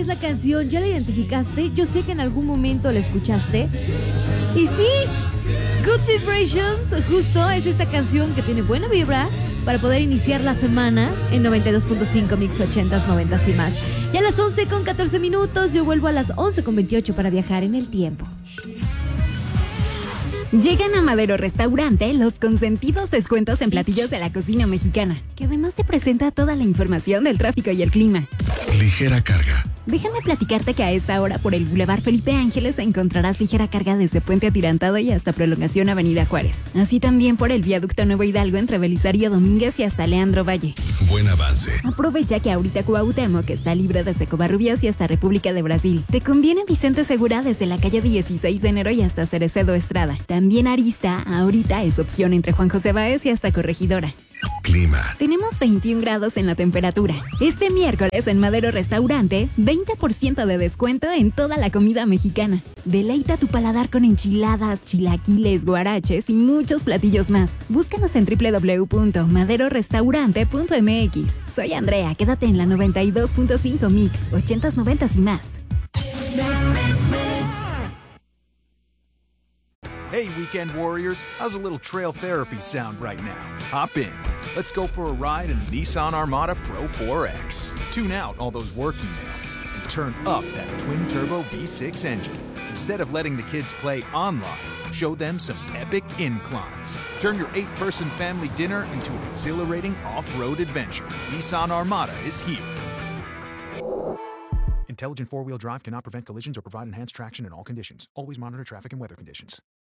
es la canción? ¿Ya la identificaste? Yo sé que en algún momento la escuchaste. Y sí, Good Vibrations, justo es esta canción que tiene buena vibra para poder iniciar la semana en 92.5 Mix 80s, 90s y más. Y a las 11:14, yo vuelvo a las 11:28 para viajar en el tiempo. Llegan a Madero Restaurante los consentidos descuentos en platillos de la cocina mexicana, que además te presenta toda la información del tráfico y el clima. Ligera carga. Déjame platicarte que a esta hora por el Boulevard Felipe Ángeles encontrarás ligera carga desde Puente Atirantado y hasta Prolongación Avenida Juárez. Así también por el Viaducto Nuevo Hidalgo entre Belisario Domínguez y hasta Leandro Valle. Buen avance. Aprovecha que ahorita Cuauhtémoc está libre desde Covarrubias y hasta República de Brasil. Te conviene Vicente Segura desde la calle 16 de enero y hasta Cerecedo Estrada. También Arista ahorita es opción entre Juan José Báez y hasta Corregidora. Clima. Tenemos 21 grados en la temperatura. Este miércoles en Madero Restaurante, 20% de descuento en toda la comida mexicana. Deleita tu paladar con enchiladas, chilaquiles, guaraches y muchos platillos más. Búscanos en www.maderorestaurante.mx. Soy Andrea, quédate en la 92.5 Mix, 80s, 90s y más. Hey, weekend warriors, how's a little trail therapy sound right now? Hop in. Let's go for a ride in the Nissan Armada Pro 4X. Tune out all those work emails and turn up that twin-turbo V6 engine. Instead of letting the kids play online, show them some epic inclines. Turn your 8-person family dinner into an exhilarating off-road adventure. Nissan Armada is here. Intelligent four-wheel drive cannot prevent collisions or provide enhanced traction in all conditions. Always monitor traffic and weather conditions.